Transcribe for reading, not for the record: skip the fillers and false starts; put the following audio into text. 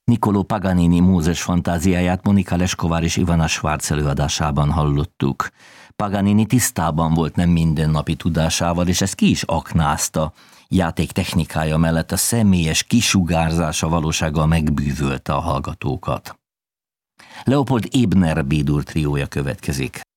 Niccolò Paganini Mózes fantáziáját Monika Leskovár és Ivana Schwarz előadásában hallottuk. Paganini tisztában volt nem mindennapi tudásával, és ezt ki is aknázta. Játék technikája mellett a személyes kisugárzása valósággal megbűvölte a hallgatókat. Leopold Ebner B-dur triója következik.